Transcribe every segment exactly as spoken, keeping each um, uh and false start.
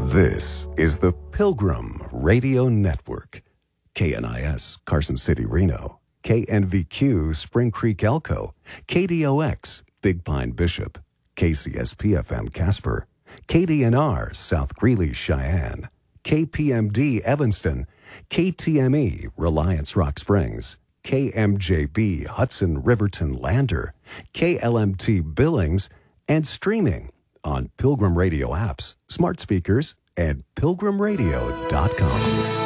This is the Pilgrim Radio Network. K N I S, Carson City, Reno. K N V Q, Spring Creek, Elko. K D O X, Big Pine, Bishop. K C S P F M, Casper. K D N R, South Greeley, Cheyenne. K P M D, Evanston. K T M E, Reliance, Rock Springs. K M J B, Hudson, Riverton, Lander. K L M T, Billings. And streaming on Pilgrim Radio apps, smart speakers, and pilgrim radio dot com.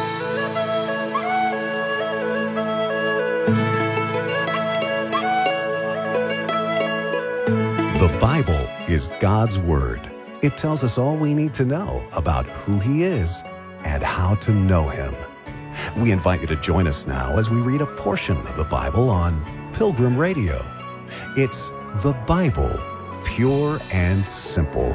The Bible is God's Word. It tells us all we need to know about who He is and how to know Him. We invite you to join us now as we read a portion of the Bible on Pilgrim Radio. It's the Bible, pure and simple.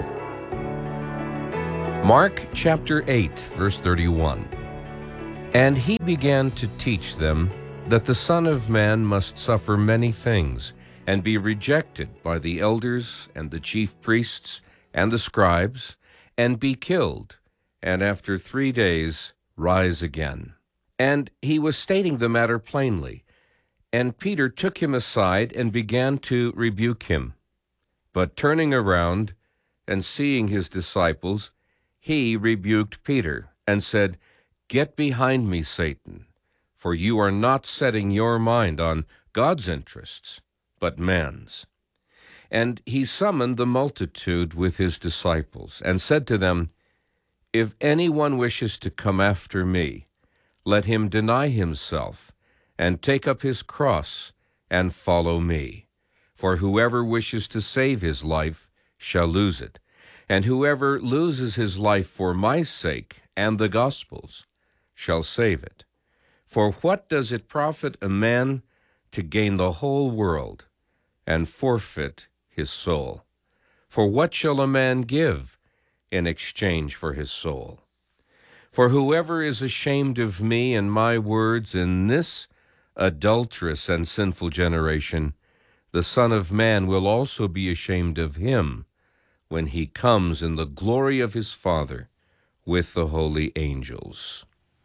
Mark chapter eight, verse thirty-one. And he began to teach them that the Son of Man must suffer many things, and be rejected by the elders and the chief priests and the scribes, and be killed, and after three days rise again. And he was stating the matter plainly. And Peter took him aside and began to rebuke him. But turning around and seeing his disciples, he rebuked Peter and said, Get behind me, Satan, for you are not setting your mind on God's interests, but man's. And he summoned the multitude with his disciples and said to them, If anyone wishes to come after me, let him deny himself and take up his cross and follow me. For whoever wishes to save his life shall lose it, and whoever loses his life for my sake and the gospel's shall save it. For what does it profit a man to gain the whole world and forfeit his soul? For what shall a man give in exchange for his soul? For whoever is ashamed of me and my words in this adulterous and sinful generation, the Son of Man will also be ashamed of him when he comes in the glory of his Father with the holy angels.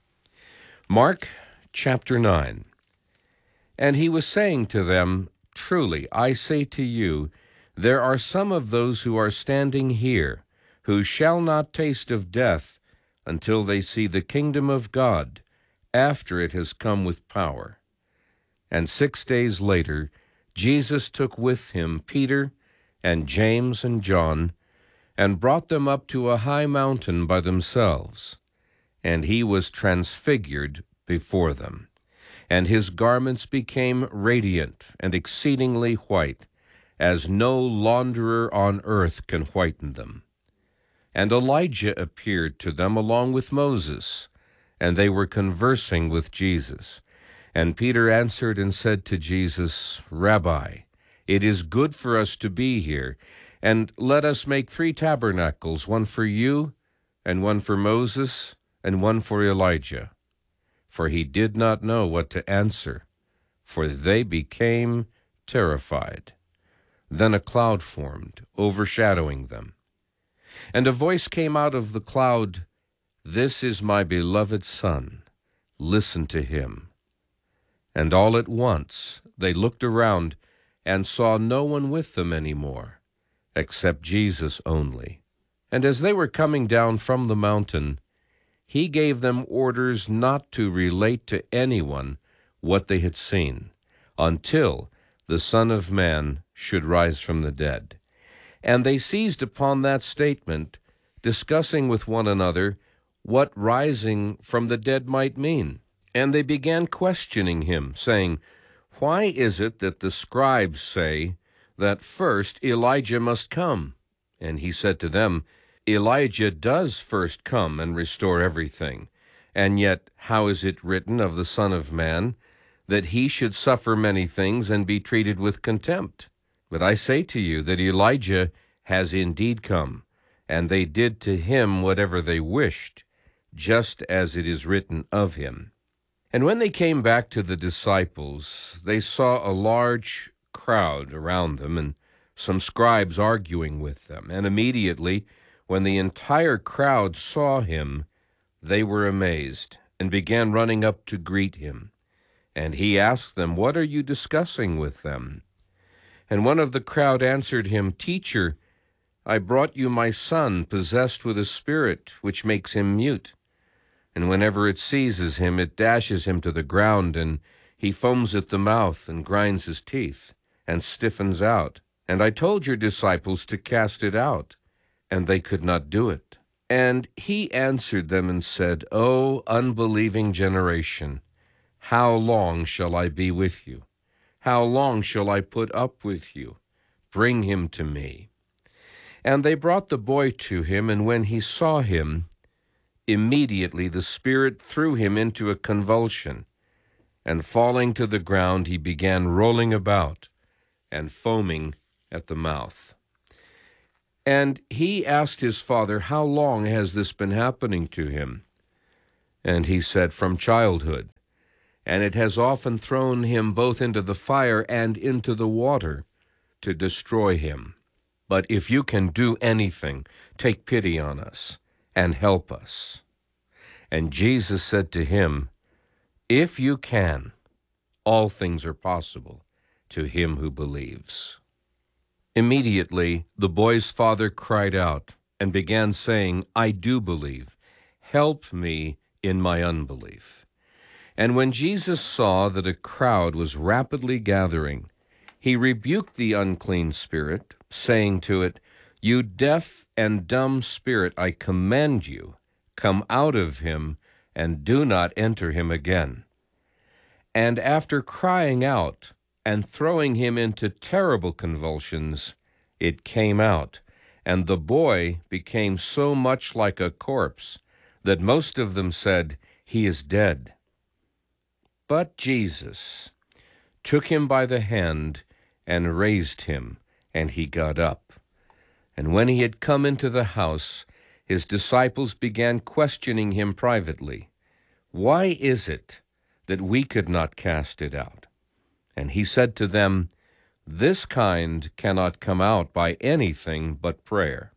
Mark chapter nine. And he was saying to them, Truly, I say to you, there are some of those who are standing here who shall not taste of death until they see the kingdom of God after it has come with power. And six days later, Jesus took with him Peter and James and John, and brought them up to a high mountain by themselves. And he was transfigured before them, and his garments became radiant and exceedingly white, as no launderer on earth can whiten them. And Elijah appeared to them along with Moses, and they were conversing with Jesus. And Peter answered and said to Jesus, Rabbi, it is good for us to be here, and let us make three tabernacles, one for you, and one for Moses, and one for Elijah. For he did not know what to answer, for they became terrified. Then a cloud formed, overshadowing them. And a voice came out of the cloud, This is my beloved Son, listen to him. And all at once they looked around and saw no one with them any more, except Jesus only. And as they were coming down from the mountain, he gave them orders not to relate to anyone what they had seen, until the Son of Man should rise from the dead. And they seized upon that statement, discussing with one another what rising from the dead might mean. And they began questioning him, saying, Why is it that the scribes say that first Elijah must come? And he said to them, Elijah does first come and restore everything. And yet how is it written of the Son of Man, that he should suffer many things and be treated with contempt? But I say to you that Elijah has indeed come, and they did to him whatever they wished, just as it is written of him. And when they came back to the disciples, they saw a large crowd around them, and some scribes arguing with them. And immediately, When the entire crowd saw him, they were amazed and began running up to greet him. And he asked them, "What are you discussing with them?" And one of the crowd answered him, "Teacher, I brought you my son, possessed with a spirit which makes him mute. And whenever it seizes him, it dashes him to the ground, and he foams at the mouth and grinds his teeth and stiffens out. And I told your disciples to cast it out, and they could not do it." And he answered them and said, "O unbelieving generation, how long shall I be with you? How long shall I put up with you? Bring him to me." And they brought the boy to him, and when he saw him, immediately the spirit threw him into a convulsion, and falling to the ground, he began rolling about and foaming at the mouth. And he asked his father, "How long has this been happening to him?" And he said, "From childhood. And it has often thrown him both into the fire and into the water to destroy him. But if you can do anything, take pity on us and help us." And Jesus said to him, "If you can, all things are possible to him who believes." Immediately the boy's father cried out and began saying, "I do believe. Help me in my unbelief." And when Jesus saw that a crowd was rapidly gathering, he rebuked the unclean spirit, saying to it, "You deaf and dumb spirit, I command you, come out of him, and do not enter him again." And after crying out and throwing him into terrible convulsions, it came out, and the boy became so much like a corpse that most of them said, "He is dead." But Jesus took him by the hand and raised him, and he got up. And when he had come into the house, his disciples began questioning him privately, "Why is it that we could not cast it out?" And he said to them, "This kind cannot come out by anything but prayer."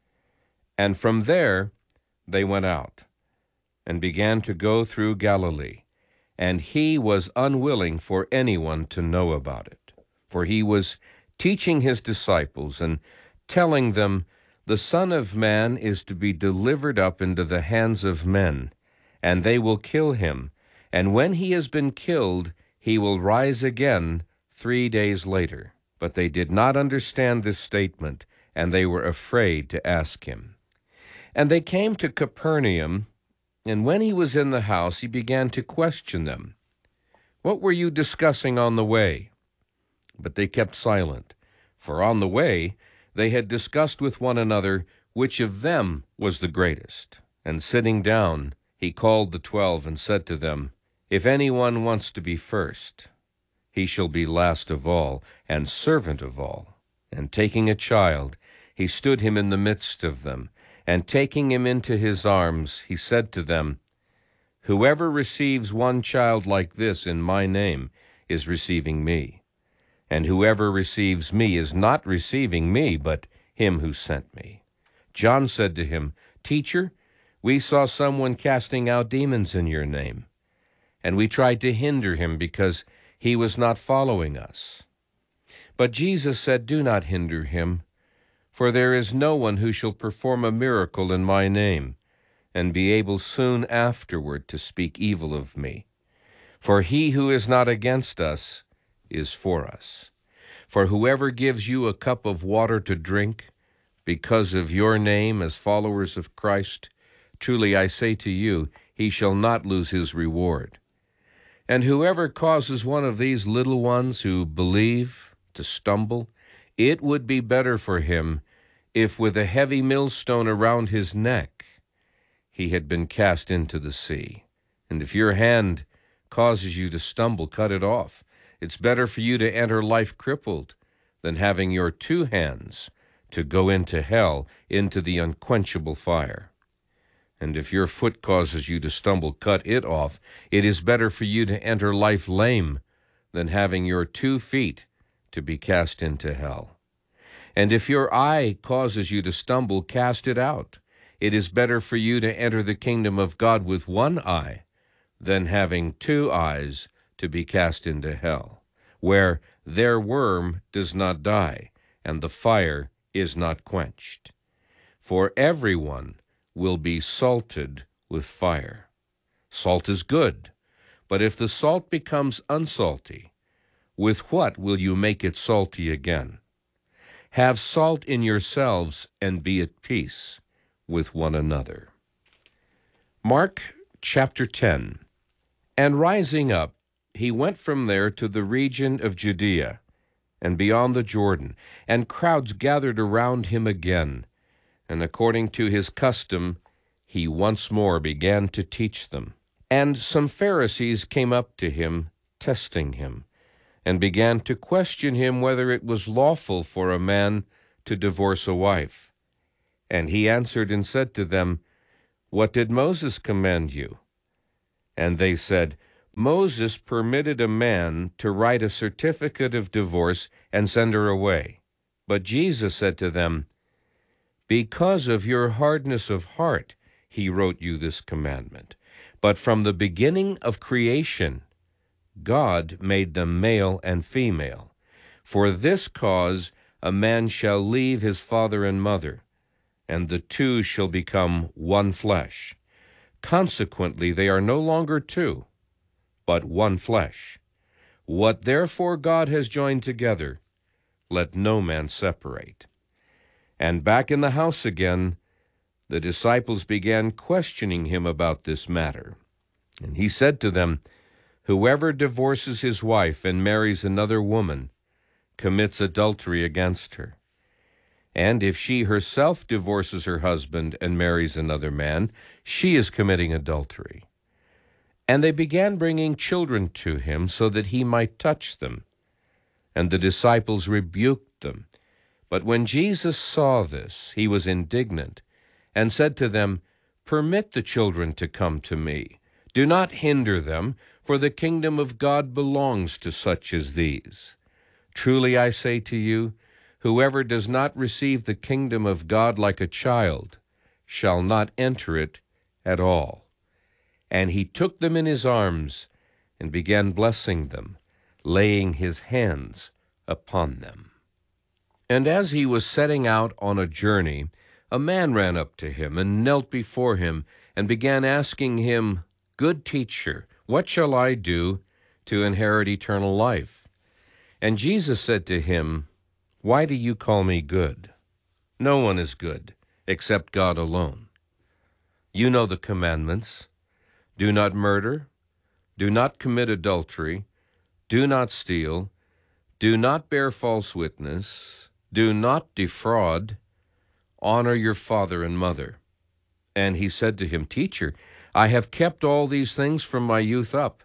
And from there they went out and began to go through Galilee. And he was unwilling for anyone to know about it, for he was teaching his disciples and telling them, "The Son of Man is to be delivered up into the hands of men, and they will kill him, and when he has been killed, he will rise again three days later." But they did not understand this statement, and they were afraid to ask him. And they came to Capernaum, and when he was in the house, he began to question them. "What were you discussing on the way?" But they kept silent, for on the way they had discussed with one another which of them was the greatest. And sitting down, he called the twelve and said to them, "If anyone wants to be first, he shall be last of all and servant of all." And taking a child, he stood him in the midst of them, and taking him into his arms, he said to them, "Whoever receives one child like this in my name is receiving me, and whoever receives me is not receiving me, but him who sent me." John said to him, "Teacher, we saw someone casting out demons in your name, and we tried to hinder him because he was not following us." But Jesus said, "Do not hinder him, for there is no one who shall perform a miracle in my name, and be able soon afterward to speak evil of me. For he who is not against us is for us. For whoever gives you a cup of water to drink, because of your name as followers of Christ, truly I say to you, he shall not lose his reward. And whoever causes one of these little ones who believe to stumble, it would be better for him if with a heavy millstone around his neck he had been cast into the sea. And if your hand causes you to stumble, cut it off. It's better for you to enter life crippled than having your two hands to go into hell, into the unquenchable fire. And if your foot causes you to stumble, cut it off. It is better for you to enter life lame than having your two feet to be cast into hell. And if your eye causes you to stumble, cast it out. It is better for you to enter the kingdom of God with one eye than having two eyes to be cast into hell, where their worm does not die, and the fire is not quenched. For everyone will be salted with fire. Salt is good, but if the salt becomes unsalty, with what will you make it salty again? Have salt in yourselves and be at peace with one another. Mark chapter ten. And rising up, he went from there to the region of Judea and beyond the Jordan, and crowds gathered around him again. And according to his custom, he once more began to teach them. And some Pharisees came up to him, testing him, and began to question him whether it was lawful for a man to divorce a wife. And he answered and said to them, What did Moses command you? And they said, Moses permitted a man to write a certificate of divorce and send her away. But Jesus said to them, Because of your hardness of heart, he wrote you this commandment. But from the beginning of creation, God made them male and female. For this cause a man shall leave his father and mother, and the two shall become one flesh. Consequently, they are no longer two, but one flesh. What therefore God has joined together, let no man separate. And back in the house again, the disciples began questioning him about this matter. And he said to them, Whoever divorces his wife and marries another woman commits adultery against her. And if she herself divorces her husband and marries another man, she is committing adultery. And they began bringing children to him so that he might touch them. And the disciples rebuked them. But when Jesus saw this, he was indignant, and said to them, Permit the children to come to me. Do not hinder them, for the kingdom of God belongs to such as these. Truly I say to you, whoever does not receive the kingdom of God like a child shall not enter it at all. And he took them in his arms and began blessing them, laying his hands upon them. And as he was setting out on a journey, a man ran up to him and knelt before him and began asking him, Good teacher, what shall I do to inherit eternal life? And Jesus said to him, Why do you call me good? No one is good except God alone. You know the commandments. Do not murder. Do not commit adultery. Do not steal. Do not bear false witness. Do not defraud. Honor your father and mother. And he said to him, Teacher, I have kept all these things from my youth up.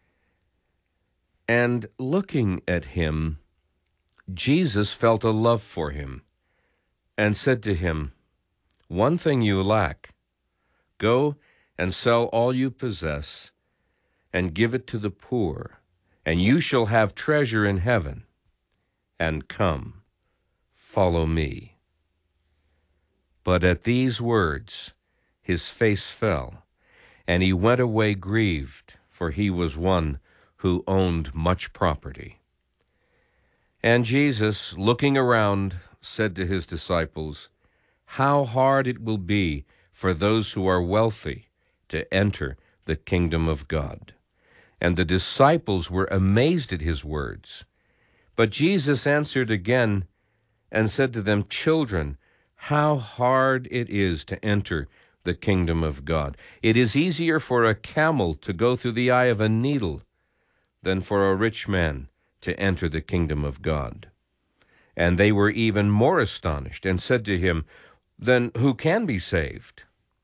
And looking at him, Jesus felt a love for him, and said to him, One thing you lack. Go and sell all you possess, and give it to the poor, and you shall have treasure in heaven. And come, follow me. But at these words his face fell, and he went away grieved, for he was one who owned much property. And Jesus, looking around, said to his disciples, How hard it will be for those who are wealthy to enter the kingdom of God. And the disciples were amazed at his words. But Jesus answered again and said to them, Children, how hard it is to enter the kingdom of God. It is easier for a camel to go through the eye of a needle than for a rich man to enter the kingdom of God. And they were even more astonished and said to him, Then who can be saved?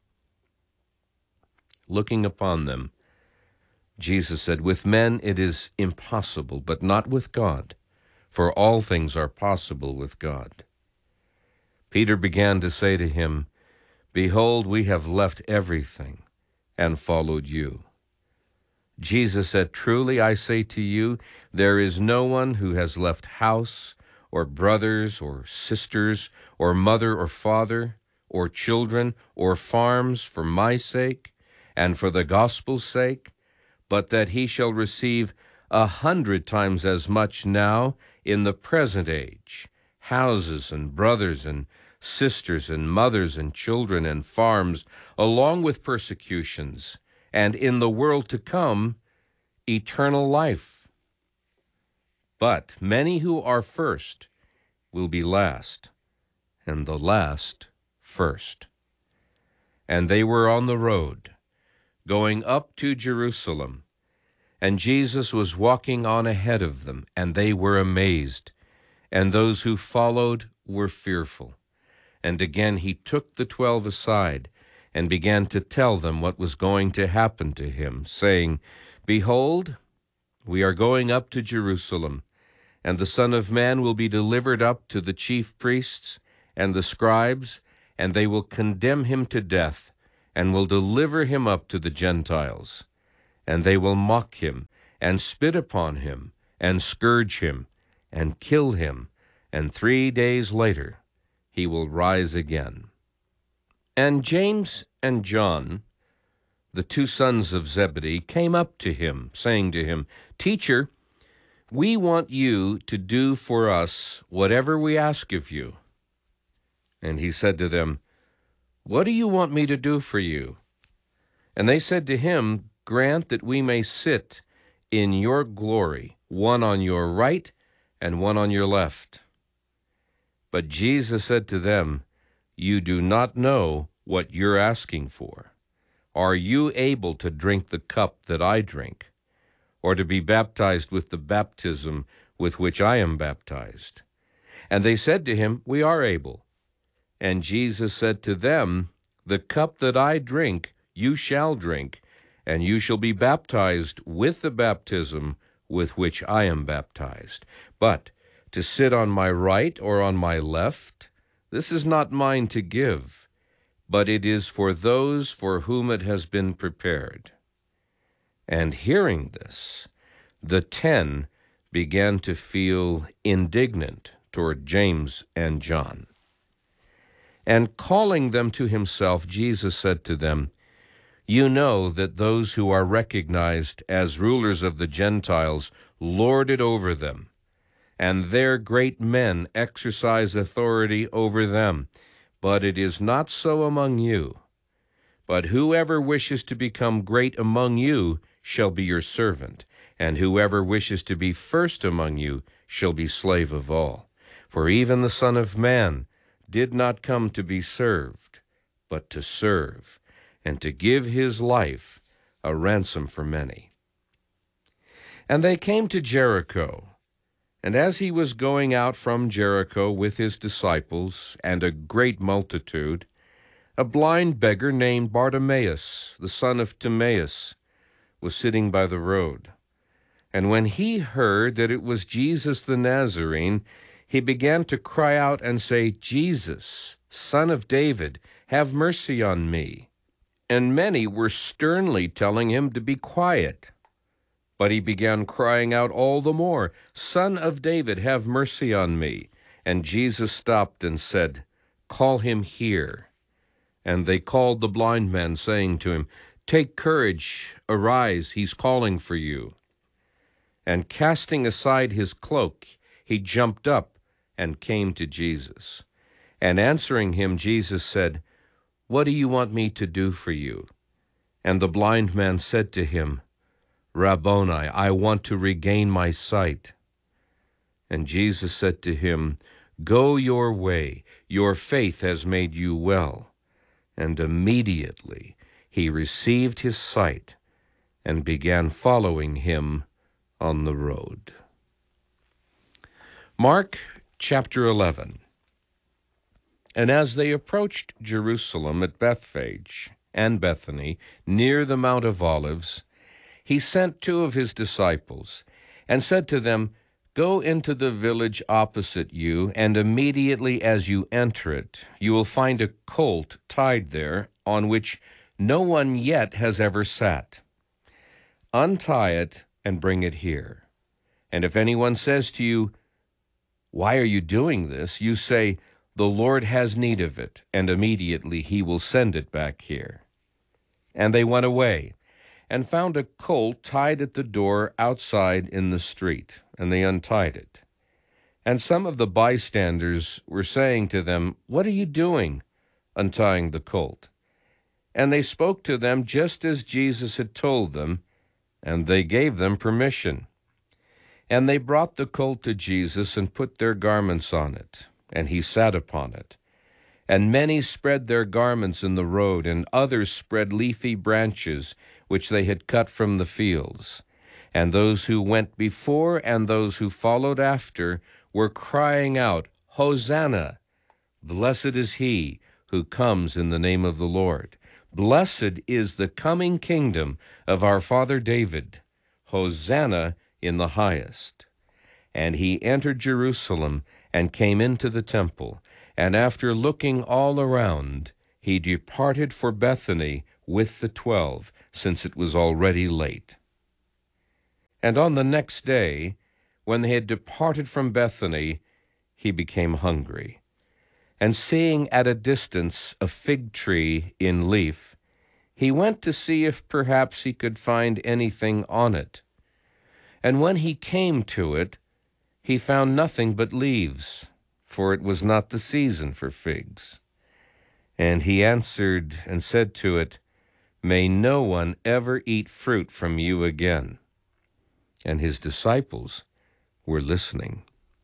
Looking upon them, Jesus said, With men it is impossible, but not with God, for all things are possible with God. Peter began to say to him, Behold, we have left everything and followed you. Jesus said, Truly I say to you, there is no one who has left house, or brothers, or sisters, or mother or father, or children, or farms for my sake, and for the gospel's sake, but that he shall receive a hundred times as much now in the present age, houses and brothers and sisters and mothers and children and farms, along with persecutions, and in the world to come, eternal life. But many who are first will be last, and the last first. And they were on the road, going up to Jerusalem, and Jesus was walking on ahead of them, and they were amazed, and those who followed were fearful. And again he took the twelve aside, and began to tell them what was going to happen to him, saying, Behold, we are going up to Jerusalem, and the Son of Man will be delivered up to the chief priests and the scribes, and they will condemn him to death, and will deliver him up to the Gentiles. And they will mock him, and spit upon him, and scourge him, and kill him, and three days later he will rise again. And James and John, the two sons of Zebedee, came up to him, saying to him, Teacher, we want you to do for us whatever we ask of you. And he said to them, What do you want me to do for you? And they said to him, Grant that we may sit in your glory, one on your right and one on your left. But Jesus said to them, You do not know what you're asking for. Are you able to drink the cup that I drink, or to be baptized with the baptism with which I am baptized? And they said to him, We are able. And Jesus said to them, The cup that I drink you shall drink, and you shall be baptized with the baptism with which I am baptized. But to sit on my right or on my left, this is not mine to give, but it is for those for whom it has been prepared. And hearing this, the ten began to feel indignant toward James and John. And calling them to himself, Jesus said to them, You know that those who are recognized as rulers of the Gentiles lord it over them, and their great men exercise authority over them. But it is not so among you. But whoever wishes to become great among you shall be your servant, and whoever wishes to be first among you shall be slave of all. For even the Son of Man did not come to be served, but to serve, and to give his life a ransom for many. And they came to Jericho. And as he was going out from Jericho with his disciples and a great multitude, a blind beggar named Bartimaeus, the son of Timaeus, was sitting by the road. And when he heard that it was Jesus the Nazarene, he began to cry out and say, Jesus, Son of David, have mercy on me. And many were sternly telling him to be quiet. But he began crying out all the more, Son of David, have mercy on me. And Jesus stopped and said, Call him here. And they called the blind man, saying to him, Take courage, arise, he's calling for you. And casting aside his cloak, he jumped up and came to Jesus. And answering him, Jesus said, What do you want me to do for you? And the blind man said to him, Rabboni, I want to regain my sight. And Jesus said to him, Go your way, your faith has made you well. And immediately he received his sight and began following him on the road. Mark chapter eleven. And as they approached Jerusalem at Bethphage and Bethany, near the Mount of Olives, he sent two of his disciples, and said to them, Go into the village opposite you, and immediately as you enter it, you will find a colt tied there, on which no one yet has ever sat. Untie it and bring it here. And if anyone says to you, Why are you doing this? You say, the Lord has need of it, and immediately he will send it back here. And they went away, and found a colt tied at the door outside in the street, and they untied it. And some of the bystanders were saying to them, What are you doing, untying the colt? And they spoke to them just as Jesus had told them, and they gave them permission. And they brought the colt to Jesus and put their garments on it, and he sat upon it. And many spread their garments in the road, and others spread leafy branches which they had cut from the fields. And those who went before and those who followed after were crying out, Hosanna! Blessed is he who comes in the name of the Lord. Blessed is the coming kingdom of our father David. Hosanna in the highest. And he entered Jerusalem and came into the temple. And after looking all around, he departed for Bethany with the twelve, since it was already late. And on the next day, when they had departed from Bethany, he became hungry. And seeing at a distance a fig tree in leaf, he went to see if perhaps he could find anything on it. And when he came to it, he found nothing but leaves, for it was not the season for figs. And he answered and said to it, May no one ever eat fruit from you again. And his disciples were listening.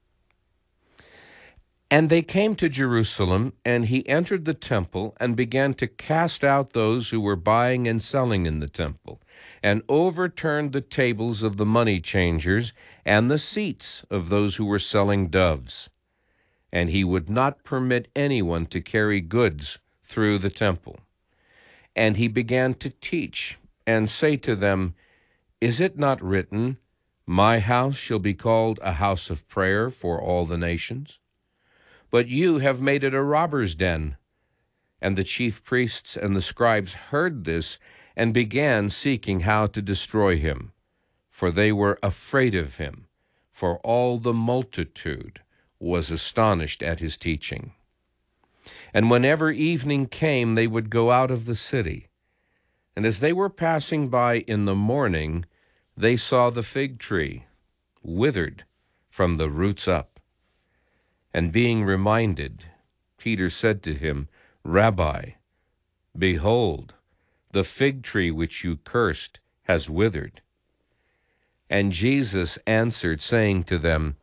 And they came to Jerusalem, and he entered the temple and began to cast out those who were buying and selling in the temple, and overturned the tables of the money changers and the seats of those who were selling doves. And he would not permit anyone to carry goods through the temple. And he began to teach and say to them, Is it not written, My house shall be called a house of prayer for all the nations? But you have made it a robber's den. And the chief priests and the scribes heard this and began seeking how to destroy him, for they were afraid of him, for all the multitude was astonished at his teaching. And whenever evening came, they would go out of the city. And as they were passing by in the morning, they saw the fig tree withered from the roots up. And being reminded, Peter said to him, Rabbi, behold, the fig tree which you cursed has withered. And Jesus answered, saying to them,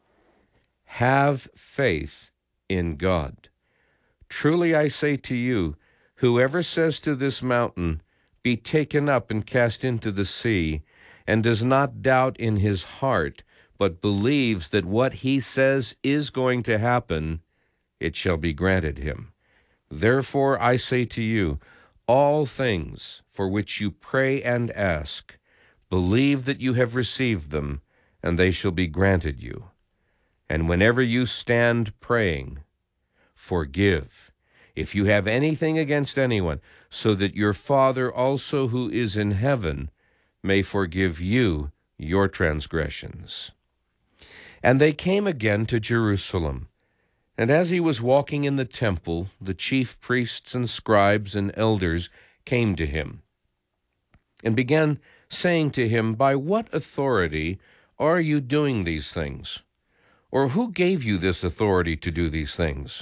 Have faith in God. Truly I say to you, whoever says to this mountain, Be taken up and cast into the sea, and does not doubt in his heart, but believes that what he says is going to happen, it shall be granted him. Therefore I say to you, all things for which you pray and ask, believe that you have received them, and they shall be granted you. And whenever you stand praying, forgive, if you have anything against anyone, so that your Father also who is in heaven may forgive you your transgressions. And they came again to Jerusalem. And as he was walking in the temple, the chief priests and scribes and elders came to him, and began saying to him, By what authority are you doing these things? Or who gave you this authority to do these things?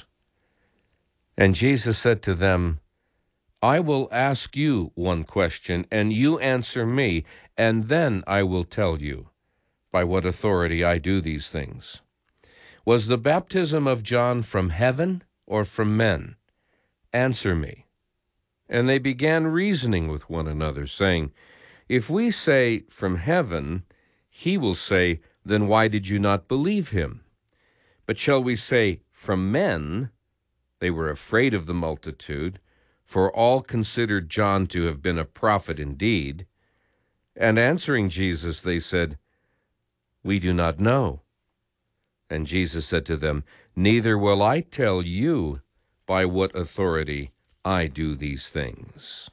And Jesus said to them, I will ask you one question, and you answer me, and then I will tell you by what authority I do these things. Was the baptism of John from heaven or from men? Answer me. And they began reasoning with one another, saying, If we say from heaven, he will say, Then why did you not believe him? But shall we say from men? They were afraid of the multitude, for all considered John to have been a prophet indeed. And answering Jesus, they said, We do not know. And Jesus said to them, Neither will I tell you by what authority I do these things.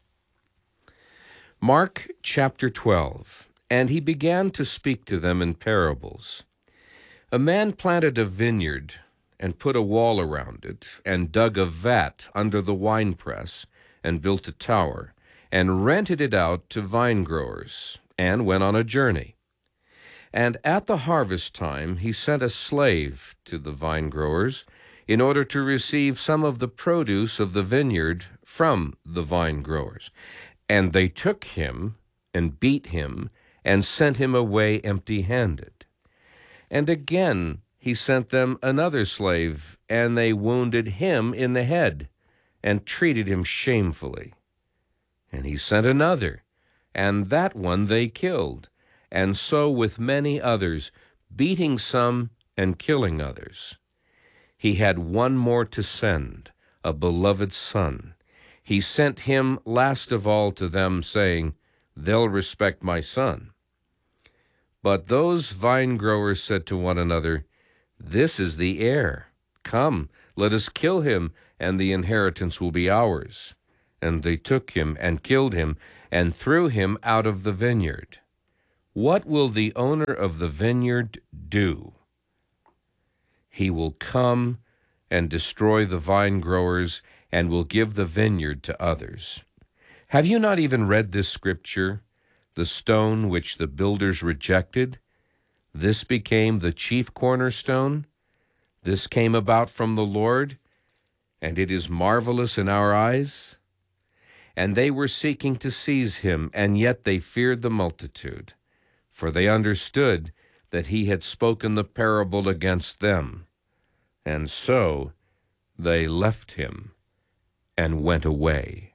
Mark chapter twelve. And he began to speak to them in parables. A man planted a vineyard and put a wall around it, and dug a vat under the winepress, and built a tower, and rented it out to vine-growers, and went on a journey. And at the harvest time he sent a slave to the vine-growers, in order to receive some of the produce of the vineyard from the vine-growers. And they took him, and beat him, and sent him away empty-handed. And again he sent them another slave, and they wounded him in the head, and treated him shamefully. And he sent another, and that one they killed, and so with many others, beating some and killing others. He had one more to send, a beloved son. He sent him last of all to them, saying, "They'll respect my son." But those vine-growers said to one another, "This is the heir. Come, let us kill him, and the inheritance will be ours." And they took him and killed him, and threw him out of the vineyard. What will the owner of the vineyard do? He will come and destroy the vine-growers, and will give the vineyard to others. Have you not even read this scripture? The stone which the builders rejected, this became the chief cornerstone. This came about from the Lord, and it is marvelous in our eyes. And they were seeking to seize him, and yet they feared the multitude, for they understood that he had spoken the parable against them. And so they left him and went away.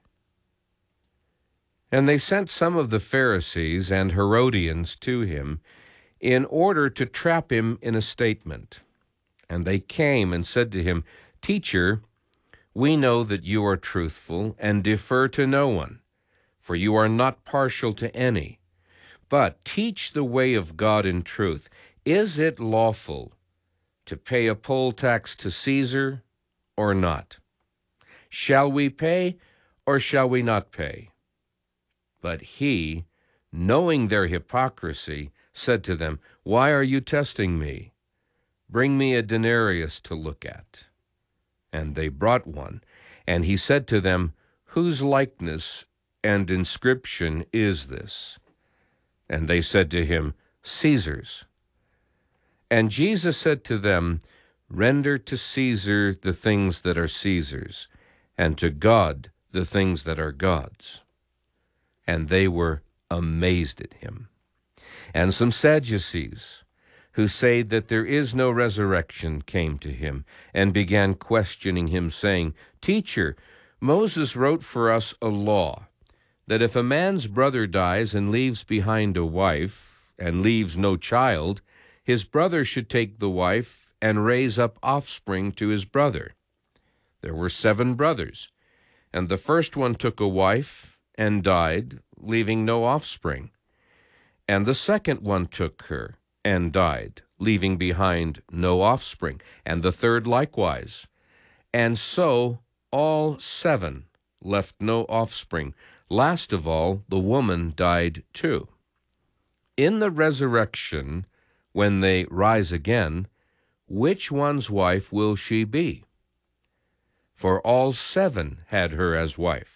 And they sent some of the Pharisees and Herodians to him, in order to trap him in a statement. And they came and said to him, "Teacher, we know that you are truthful, and defer to no one, for you are not partial to any. But teach the way of God in truth. Is it lawful to pay a poll tax to Caesar or not? Shall we pay or shall we not pay?" But he, knowing their hypocrisy, said to them, "Why are you testing me? Bring me a denarius to look at." And they brought one. And he said to them, "Whose likeness and inscription is this?" And they said to him, "Caesar's." And Jesus said to them, "Render to Caesar the things that are Caesar's, and to God the things that are God's." And they were amazed at him. And some Sadducees, who say that there is no resurrection, came to him, and began questioning him, saying, "Teacher, Moses wrote for us a law, that if a man's brother dies and leaves behind a wife, and leaves no child, his brother should take the wife and raise up offspring to his brother. There were seven brothers, and the first one took a wife and died, leaving no offspring. And the second one took her and died, leaving behind no offspring, and the third likewise. And so all seven left no offspring. Last of all, the woman died too. In the resurrection, when they rise again, which one's wife will she be? For all seven had her as wife."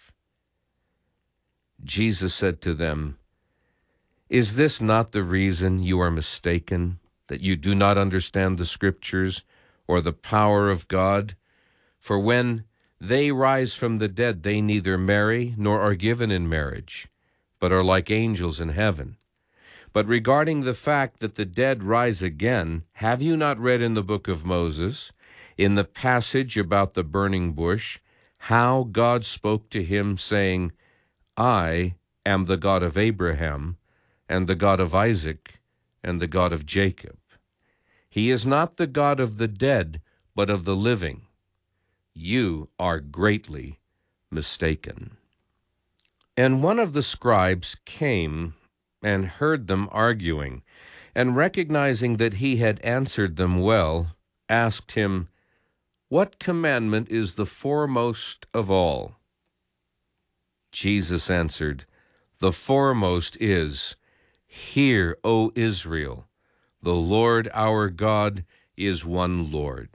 Jesus said to them, "Is this not the reason you are mistaken, that you do not understand the Scriptures or the power of God? For when they rise from the dead, they neither marry nor are given in marriage, but are like angels in heaven. But regarding the fact that the dead rise again, have you not read in the book of Moses, in the passage about the burning bush, how God spoke to him, saying, 'I am the God of Abraham, and the God of Isaac, and the God of Jacob'? He is not the God of the dead, but of the living. You are greatly mistaken." And one of the scribes came and heard them arguing, and recognizing that he had answered them well, asked him, "What commandment is the foremost of all?" Jesus answered, "The foremost is, 'Hear, O Israel, the Lord our God is one Lord,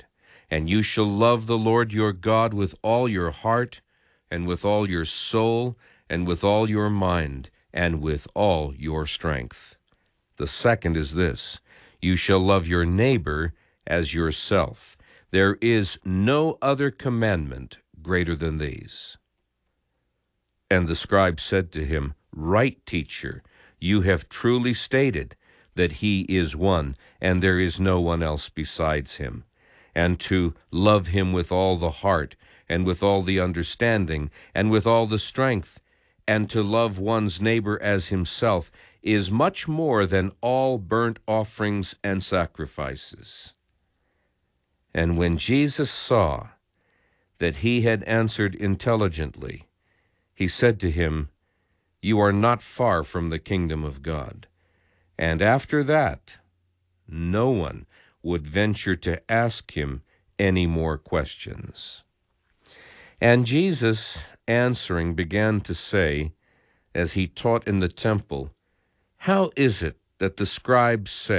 And you shall love the Lord your God with all your heart, and with all your soul, and with all your mind, and with all your strength. The second is this: you shall love your neighbor as yourself. There is no other commandment greater than these. And the scribe said to him, Right, teacher, you have truly stated that he is one, and there is no one else besides him, and to love him with all the heart, and with all the understanding, and with all the strength, and to love one's neighbor as himself, is much more than all burnt offerings and sacrifices. And when Jesus saw that he had answered intelligently, he said to him, You are not far from the kingdom of God. And after that, no one would venture to ask him any more questions. And Jesus, answering, began to say, as he taught in the temple, How is it that the scribes say